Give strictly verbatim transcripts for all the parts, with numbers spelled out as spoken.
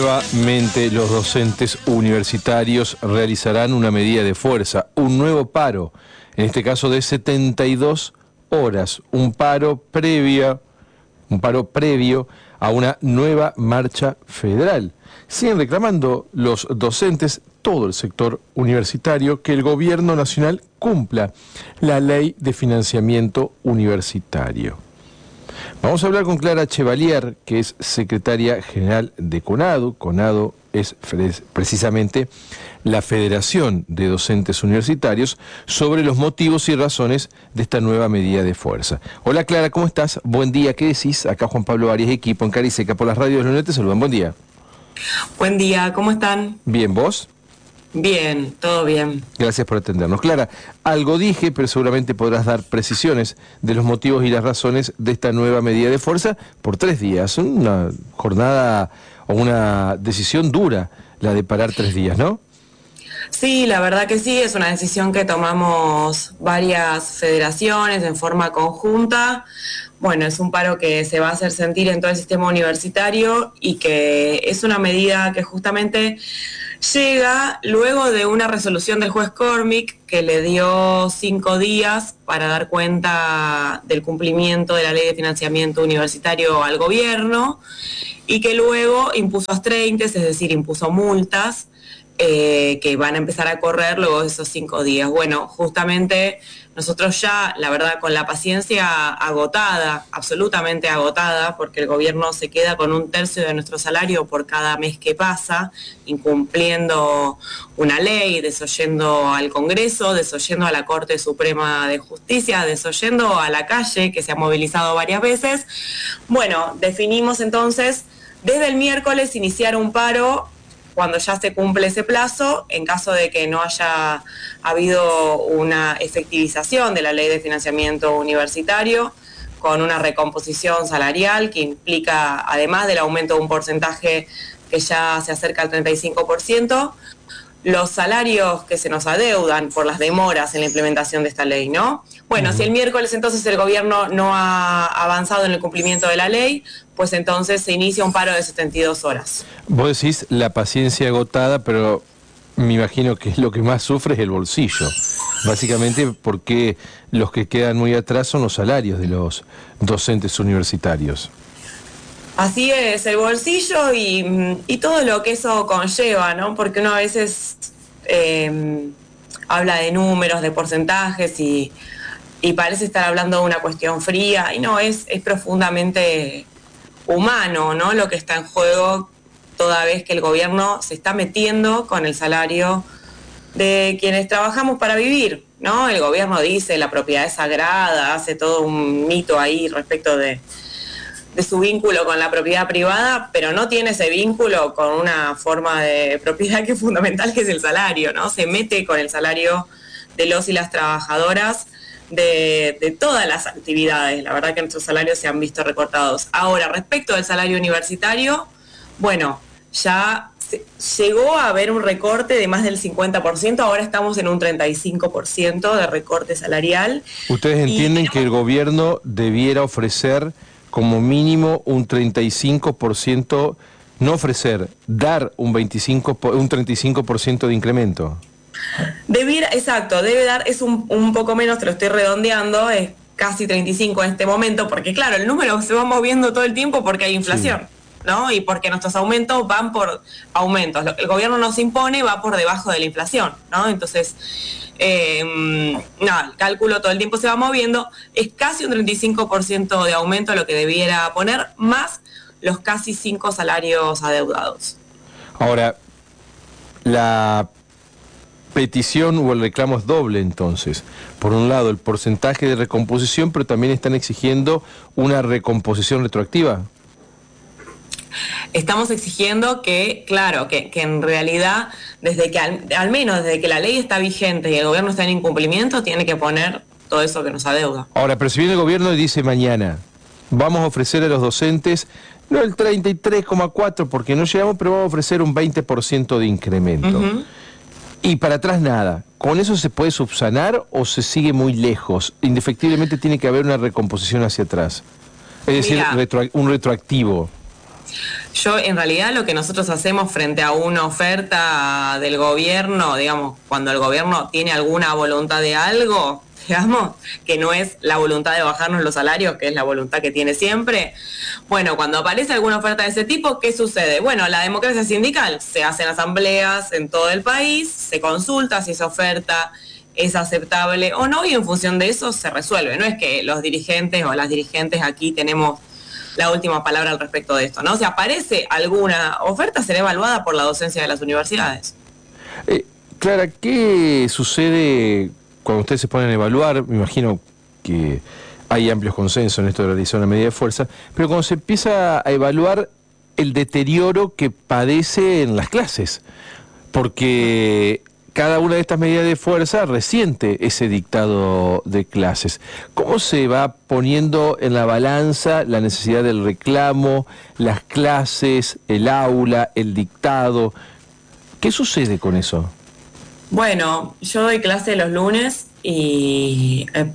Nuevamente los docentes universitarios realizarán una medida de fuerza, un nuevo paro, en este caso de setenta y dos horas, un paro previa, un paro previo a una nueva marcha federal. Siguen reclamando los docentes, todo el sector universitario, que el gobierno nacional cumpla la ley de financiamiento universitario. Vamos a hablar con Clara Chevalier, que es secretaria general de CONADU. CONADU es precisamente la Federación de Docentes Universitarios, sobre los motivos y razones de esta nueva medida de fuerza. Hola Clara, ¿cómo estás? Buen día, ¿qué decís? Acá Juan Pablo Arias, equipo en Cariseca por las radios de Lunes, te saludan, buen día. Buen día, ¿cómo están? Bien, ¿vos? Bien, todo bien. Gracias por atendernos. Clara, algo dije, pero seguramente podrás dar precisiones de los motivos y las razones de esta nueva medida de fuerza por tres días. Una jornada o una decisión dura, la de parar tres días, ¿no? Sí, la verdad que sí, es una decisión que tomamos varias federaciones en forma conjunta. Bueno, es un paro que se va a hacer sentir en todo el sistema universitario y que es una medida que justamente llega luego de una resolución del juez Cormick que le dio cinco días para dar cuenta del cumplimiento de la ley de financiamiento universitario al gobierno y que luego impuso astreintes, es decir, impuso multas eh, que van a empezar a correr luego de esos cinco días. Bueno, justamente nosotros ya, la verdad, con la paciencia agotada, absolutamente agotada, porque el gobierno se queda con un tercio de nuestro salario por cada mes que pasa, incumpliendo una ley, desoyendo al Congreso, desoyendo a la Corte Suprema de Justicia, desoyendo a la calle, que se ha movilizado varias veces. Bueno, definimos entonces, desde el miércoles, iniciar un paro cuando ya se cumple ese plazo, en caso de que no haya habido una efectivización de la ley de financiamiento universitario, con una recomposición salarial que implica, además del aumento de un porcentaje que ya se acerca al treinta y cinco por ciento, los salarios que se nos adeudan por las demoras en la implementación de esta ley, ¿no? Bueno, uh-huh. Si el miércoles entonces el gobierno no ha avanzado en el cumplimiento de la ley, pues entonces se inicia un paro de setenta y dos horas. Vos decís la paciencia agotada, pero me imagino que lo que más sufre es el bolsillo. Básicamente porque los que quedan muy atrás son los salarios de los docentes universitarios. Así es, el bolsillo y, y todo lo que eso conlleva, ¿no? Porque uno a veces eh, habla de números, de porcentajes y, y parece estar hablando de una cuestión fría, y no, es, es profundamente humano, ¿no? Lo que está en juego toda vez que el gobierno se está metiendo con el salario de quienes trabajamos para vivir, ¿no? El gobierno dice la propiedad es sagrada, hace todo un mito ahí respecto de... de su vínculo con la propiedad privada, pero no tiene ese vínculo con una forma de propiedad que es fundamental, que es el salario, ¿no? Se mete con el salario de los y las trabajadoras de, de todas las actividades. La verdad que nuestros salarios se han visto recortados. Ahora, respecto del salario universitario, bueno, ya se, llegó a haber un recorte de más del cincuenta por ciento, ahora estamos en un treinta y cinco por ciento de recorte salarial. ¿Ustedes entienden y, que el gobierno debiera ofrecer como mínimo un treinta y cinco por ciento, no ofrecer, dar un veinticinco, un treinta y cinco por ciento de incremento? Debiera, exacto, debe dar, es un, un poco menos, te lo estoy redondeando, es casi treinta y cinco en este momento, porque claro, el número se va moviendo todo el tiempo porque hay inflación, sí, ¿no? Y porque nuestros aumentos van por aumentos. Lo que el gobierno nos impone va por debajo de la inflación, ¿no? Entonces, Eh, no, el cálculo todo el tiempo se va moviendo, es casi un treinta y cinco por ciento de aumento lo que debiera poner, más los casi cinco salarios adeudados. Ahora, la petición o el reclamo es doble entonces. Por un lado, el porcentaje de recomposición, pero también están exigiendo una recomposición retroactiva. Estamos exigiendo que, claro, que, que en realidad, desde que al, al menos desde que la ley está vigente y el gobierno está en incumplimiento, tiene que poner todo eso que nos adeuda. Ahora, pero si viene el gobierno y dice mañana, vamos a ofrecer a los docentes, no el treinta y tres coma cuatro porque no llegamos, pero vamos a ofrecer un veinte por ciento de incremento. Uh-huh. Y para atrás nada. ¿Con eso se puede subsanar o se sigue muy lejos? Indefectiblemente tiene que haber una recomposición hacia atrás. Es decir, Mira, retro, un retroactivo. Yo, en realidad, lo que nosotros hacemos frente a una oferta del gobierno, digamos, cuando el gobierno tiene alguna voluntad de algo, digamos, que no es la voluntad de bajarnos los salarios, que es la voluntad que tiene siempre. Bueno, cuando aparece alguna oferta de ese tipo, ¿qué sucede? Bueno, la democracia sindical, se hacen asambleas en todo el país, se consulta si esa oferta es aceptable o no, y en función de eso se resuelve. No es que los dirigentes o las dirigentes aquí tenemos la última palabra al respecto de esto, ¿no? Si aparece alguna oferta, será evaluada por la docencia de las universidades. Eh, Clara, ¿qué sucede cuando ustedes se ponen a evaluar? Me imagino que hay amplios consensos en esto de realizar una medida de fuerza, pero cuando se empieza a evaluar el deterioro que padece en las clases, porque cada una de estas medidas de fuerza resiente ese dictado de clases. ¿Cómo se va poniendo en la balanza la necesidad del reclamo, las clases, el aula, el dictado? ¿Qué sucede con eso? Bueno, yo doy clase los lunes y eh,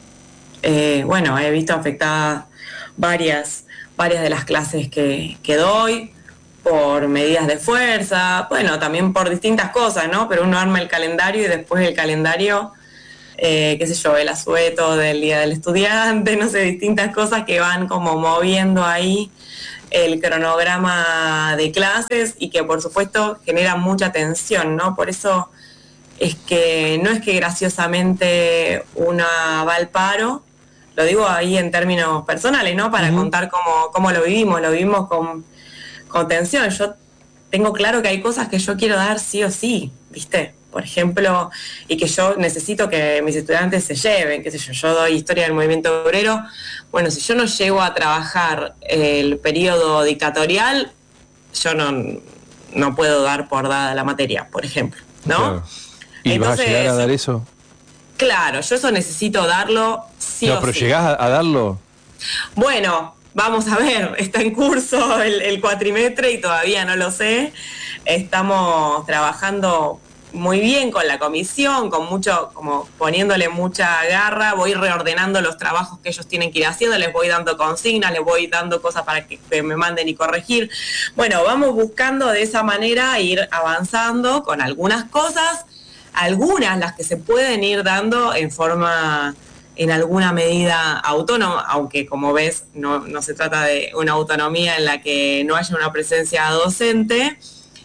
eh, bueno, he visto afectadas varias, varias de las clases que, que doy por medidas de fuerza, bueno, también por distintas cosas, ¿no? Pero uno arma el calendario y después el calendario, eh, qué sé yo, el asueto del Día del Estudiante, no sé, distintas cosas que van como moviendo ahí el cronograma de clases y que por supuesto generan mucha tensión, ¿no? Por eso es que no es que graciosamente una va al paro, lo digo ahí en términos personales, ¿no? Para uh-huh. contar cómo, cómo lo vivimos, lo vivimos con, con tensión. Yo tengo claro que hay cosas que yo quiero dar sí o sí, ¿viste? Por ejemplo, y que yo necesito que mis estudiantes se lleven, qué sé yo, yo doy historia del movimiento obrero. Bueno, si yo no llego a trabajar el periodo dictatorial, yo no, no puedo dar por dada la materia, por ejemplo, ¿no? Claro. ¿Y Entonces, vas a llegar a dar eso? Claro, yo eso necesito darlo sí no, o sí. ¿Pero llegás a, a darlo? Bueno, vamos a ver, está en curso el, el cuatrimestre y todavía no lo sé. Estamos trabajando muy bien con la comisión, con mucho, como poniéndole mucha garra, voy reordenando los trabajos que ellos tienen que ir haciendo, les voy dando consignas, les voy dando cosas para que, que me manden y corregir. Bueno, vamos buscando de esa manera ir avanzando con algunas cosas, algunas las que se pueden ir dando en forma, en alguna medida autónoma, aunque como ves no, no se trata de una autonomía en la que no haya una presencia docente,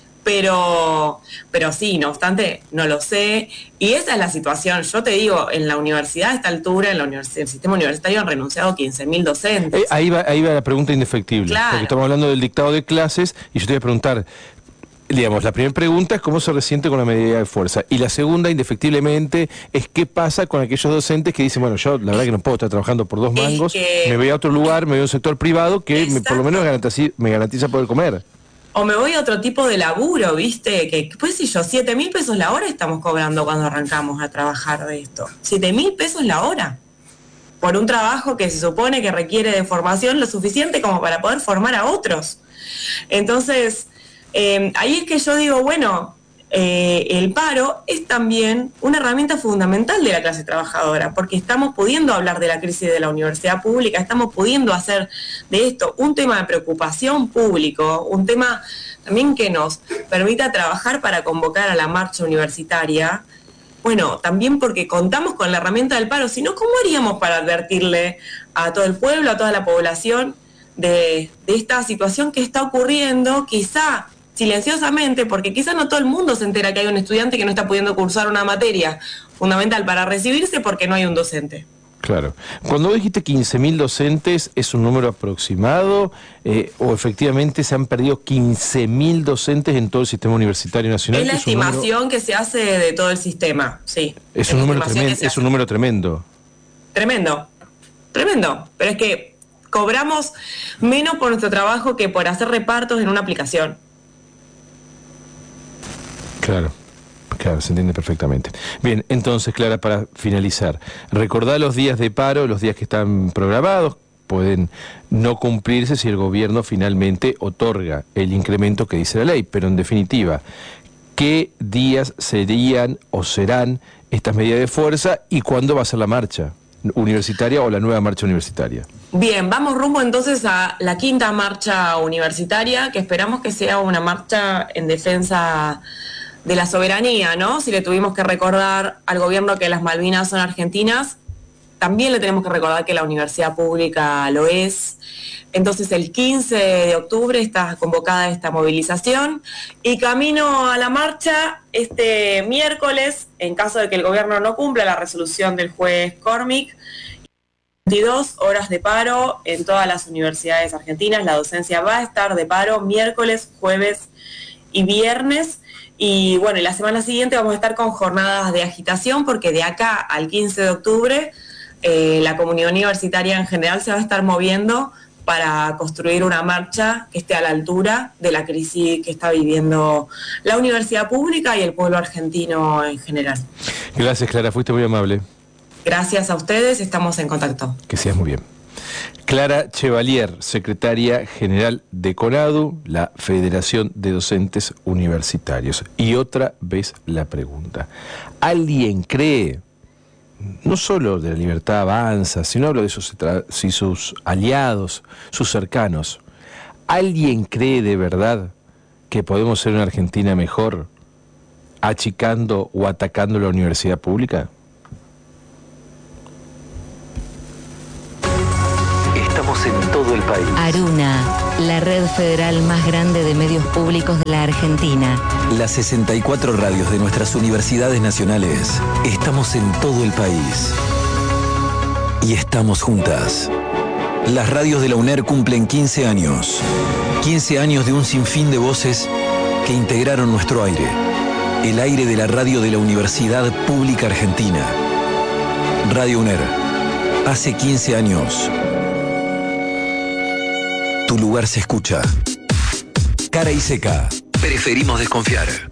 pero, pero sí, no obstante, no lo sé, y esa es la situación. Yo te digo, en la universidad a esta altura, en la univers- el sistema universitario han renunciado quince mil docentes. Eh, ahí, va, ahí va la pregunta indefectible, claro. Porque estamos hablando del dictado de clases, y yo te voy a preguntar, digamos, la primera pregunta es cómo se resiente con la medida de fuerza, y la segunda, indefectiblemente, es qué pasa con aquellos docentes que dicen, bueno, yo la verdad que no puedo estar trabajando por dos mangos, que... me voy a otro lugar, me voy a un sector privado que me, por lo menos me garantiza, me garantiza poder comer. O me voy a otro tipo de laburo, ¿viste? Que, pues si yo, siete mil pesos la hora estamos cobrando cuando arrancamos a trabajar de esto. siete mil pesos la hora. Por un trabajo que se supone que requiere de formación lo suficiente como para poder formar a otros. Entonces, eh, ahí es que yo digo, bueno, eh, el paro es también una herramienta fundamental de la clase trabajadora, porque estamos pudiendo hablar de la crisis de la universidad pública, estamos pudiendo hacer de esto un tema de preocupación público, un tema también que nos permita trabajar para convocar a la marcha universitaria. Bueno, también porque contamos con la herramienta del paro, si no, ¿cómo haríamos para advertirle a todo el pueblo, a toda la población de, de esta situación que está ocurriendo, quizá silenciosamente, porque quizás no todo el mundo se entera que hay un estudiante que no está pudiendo cursar una materia fundamental para recibirse porque no hay un docente? Claro. Cuando vos dijiste quince mil docentes, ¿es un número aproximado eh, o efectivamente se han perdido quince mil docentes en todo el sistema universitario nacional? Es la ¿Es estimación número... que se hace de todo el sistema, sí. Es, es un, número, tremen... es un número tremendo. Tremendo, tremendo. Pero es que cobramos menos por nuestro trabajo que por hacer repartos en una aplicación. Claro, claro, se entiende perfectamente. Bien, entonces, Clara, para finalizar, recordá los días de paro, los días que están programados, pueden no cumplirse si el gobierno finalmente otorga el incremento que dice la ley, pero en definitiva, ¿qué días serían o serán estas medidas de fuerza y cuándo va a ser la marcha? universitaria o la nueva marcha universitaria? Bien, vamos rumbo entonces a la quinta marcha universitaria, que esperamos que sea una marcha en defensa de la soberanía, ¿no? Si le tuvimos que recordar al gobierno que las Malvinas son argentinas, también le tenemos que recordar que la universidad pública lo es. Entonces el quince de octubre está convocada esta movilización y camino a la marcha este miércoles, en caso de que el gobierno no cumpla la resolución del juez Cormick, veintidós horas de paro en todas las universidades argentinas. La docencia va a estar de paro miércoles, jueves y viernes. Y bueno, y la semana siguiente vamos a estar con jornadas de agitación, porque de acá al quince de octubre eh, la comunidad universitaria en general se va a estar moviendo para construir una marcha que esté a la altura de la crisis que está viviendo la universidad pública y el pueblo argentino en general. Gracias, Clara, fuiste muy amable. Gracias a ustedes, estamos en contacto. Que seas muy bien. Clara Chevalier, secretaria general de CONADU, la Federación de Docentes Universitarios. Y otra vez la pregunta. ¿Alguien cree, no solo de la Libertad Avanza, sino hablo de sus, si sus aliados, sus cercanos, ¿alguien cree de verdad que podemos ser una Argentina mejor achicando o atacando la universidad pública? En todo el país. Aruna, la red federal más grande de medios públicos de la Argentina. Las sesenta y cuatro radios de nuestras universidades nacionales. Estamos en todo el país. Y estamos juntas. Las radios de la UNER cumplen quince años. quince años de un sinfín de voces que integraron nuestro aire. El aire de la radio de la Universidad Pública Argentina. Radio UNER. Hace quince años. Tu lugar se escucha. Cara y seca. Preferimos desconfiar.